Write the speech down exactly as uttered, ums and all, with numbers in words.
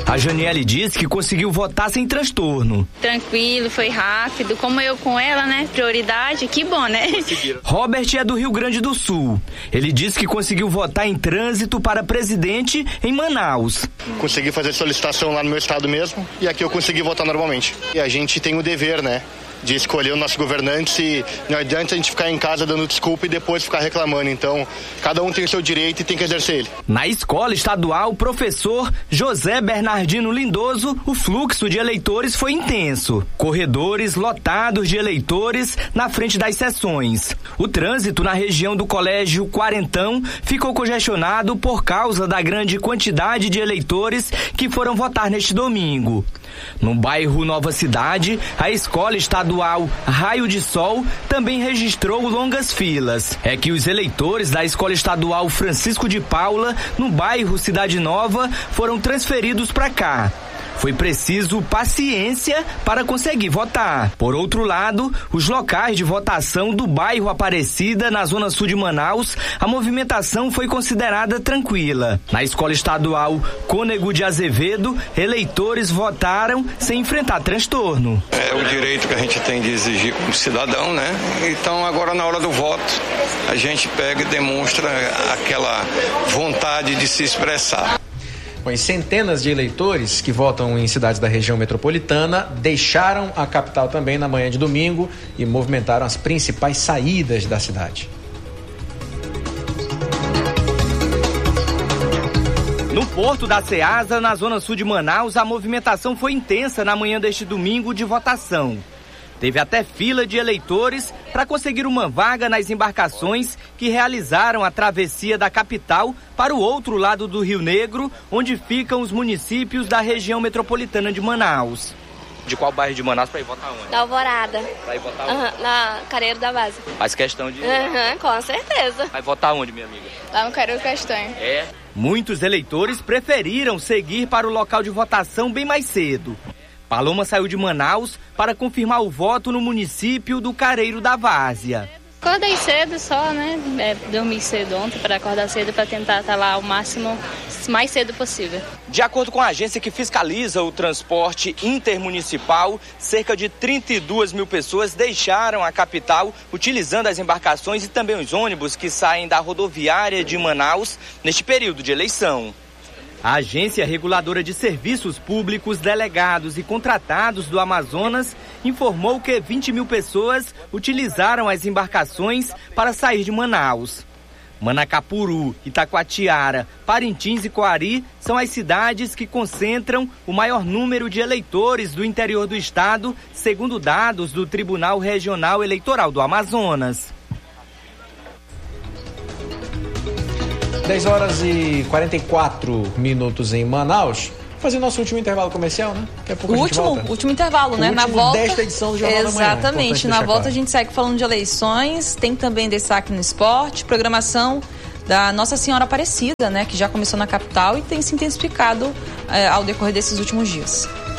A Janiele diz que conseguiu votar sem transtorno. Tranquilo, foi rápido. Como eu com ela, né? Prioridade, que bom, né? Robert é do Rio Grande do Sul. Ele diz que conseguiu votar em trânsito para presidente em Manaus. Consegui fazer solicitação lá no meu estado mesmo e aqui eu consegui votar normalmente. E a gente tem o dever, né? De escolher o nosso governante, e não adianta a gente ficar em casa dando desculpa e depois ficar reclamando. Então, cada um tem o seu direito e tem que exercer ele. Na escola estadual, professor José Bernardino Lindoso, o fluxo de eleitores foi intenso. Corredores lotados de eleitores na frente das sessões. O trânsito na região do Colégio Quarentão ficou congestionado por causa da grande quantidade de eleitores que foram votar neste domingo. No bairro Nova Cidade, a escola estadual Raio de Sol também registrou longas filas. É que os eleitores da escola estadual Francisco de Paula, no bairro Cidade Nova, foram transferidos para cá. Foi preciso paciência para conseguir votar. Por outro lado, os locais de votação do bairro Aparecida, na zona sul de Manaus, a movimentação foi considerada tranquila. Na escola estadual Cônego de Azevedo, eleitores votaram sem enfrentar transtorno. É o direito que a gente tem de exigir como cidadão, né? Então agora na hora do voto, a gente pega e demonstra aquela vontade de se expressar. Bom, centenas de eleitores que votam em cidades da região metropolitana deixaram a capital também na manhã de domingo e movimentaram as principais saídas da cidade. No porto da Ceasa, na zona sul de Manaus, a movimentação foi intensa na manhã deste domingo de votação. Teve até fila de eleitores para conseguir uma vaga nas embarcações que realizaram a travessia da capital para o outro lado do Rio Negro, onde ficam os municípios da região metropolitana de Manaus. De qual bairro de Manaus para ir votar onde? Da Alvorada. Para ir votar onde? Uhum, na Careiro da Base. Faz questão de... Uhum, com certeza. Vai votar onde, minha amiga? Lá no Careiro Castanho. É. Muitos eleitores preferiram seguir para o local de votação bem mais cedo. Paloma saiu de Manaus para confirmar o voto no município do Careiro da Várzea. Acordei cedo só, né? É, dormi cedo ontem para acordar cedo para tentar estar lá o máximo, mais cedo possível. De acordo com a agência que fiscaliza o transporte intermunicipal, cerca de trinta e duas mil pessoas deixaram a capital utilizando as embarcações e também os ônibus que saem da rodoviária de Manaus neste período de eleição. A Agência Reguladora de Serviços Públicos, Delegados e Contratados do Amazonas informou que vinte mil pessoas utilizaram as embarcações para sair de Manaus. Manacapuru, Itacoatiara, Parintins e Coari são as cidades que concentram o maior número de eleitores do interior do estado, segundo dados do Tribunal Regional Eleitoral do Amazonas. dez horas e quarenta e quatro minutos em Manaus. Fazer nosso último intervalo comercial, né? Daqui a pouco o a gente último, volta. último intervalo, o né? Último Na volta desta edição do Jornal da Manhã. Exatamente. Na volta claro. A gente segue falando de eleições, tem também destaque no esporte, programação da Nossa Senhora Aparecida, né? Que já começou na capital e tem se intensificado é, ao decorrer desses últimos dias.